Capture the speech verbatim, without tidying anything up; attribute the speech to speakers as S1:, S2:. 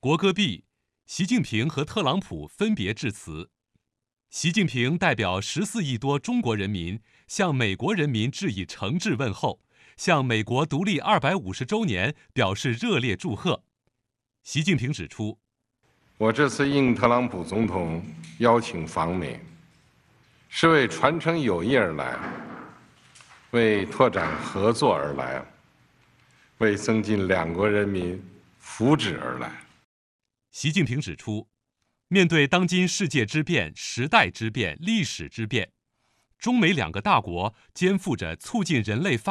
S1: 国歌毕，习近平和特朗普分别致辞。习近平代表十四亿多中国人民向美国人民致以诚挚问候，向美国独立二百五十周年表示热烈祝贺。习近平指出，
S2: 我这次应特朗普总统邀请访美，是为传承友谊而来，为拓展合作而来，为增进两国人民福祉而来。
S1: 习近平指出，面对当今世界之变、时代之变、历史之变，中美两个大国肩负着促进人类发